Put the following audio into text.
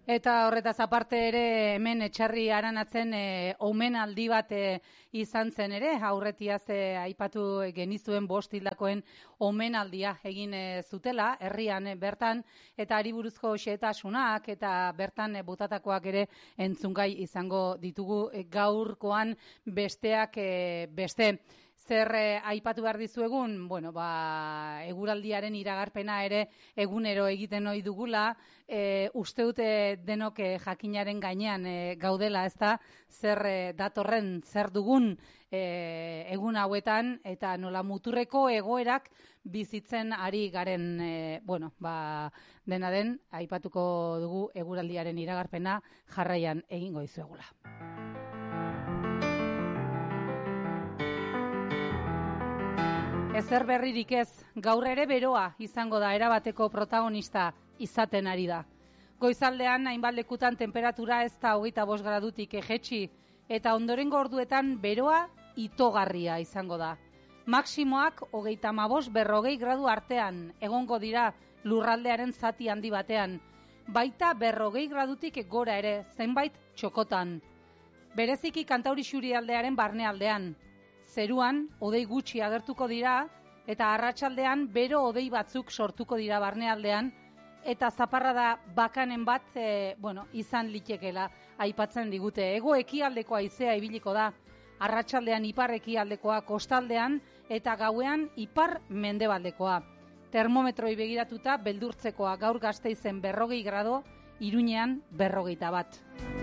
Eta horretaz aparte ere hemen Etxarri Aranatzen omenaldi bat izan zen ere, aurretiaz aipatu genizuen 5 hildakoen omenaldia egin zutela, herrian bertan, eta ari buruzko xehetasunak eta bertan botatakoak ere entzungai izango ditugu gaurkoan besteak beste. Zer aipatu behar dizuegun? Bueno, eguraldiaren iragarpena ere egunero egiten ohi dugula, uste dute denok jakinaren gainean gaudela, ezta? Zer datorren, zer dugun egun hauetan, eta nola muturreko egoerak bizitzen ari garen, dena den, aipatuko dugu eguraldiaren iragarpena jarraian egingo dizuegula. Ezer berririk ez, gaur ere beroa izango da erabateko protagonista izaten ari da. Goizaldean hainbat lekutan temperatura ez da 25 gradutik jaitsi eta ondorengo orduetan beroa itogarria izango da. Maximoak 35-40 gradu artean egongo dira lurraldearen zati handi batean, baita 40 gradutik gora ere zenbait txokotan. Bereziki Kantauri Xurialdearen barnealdean. Zeruan, hodei gutxi agertuko dira, eta arratsaldean bero hodei batzuk sortuko dira barnealdean, eta zaparrada bakanen bat, izan litekela aipatzen digute. Hego ekialdekoa haizea ibiliko da, arratsaldean ipar ekialdekoa kostaldean, eta gauean ipar mendebaldekoa. Termometroi begiratuta beldurtzekoa gaur Gasteizen 40 grado, Iruñean 41.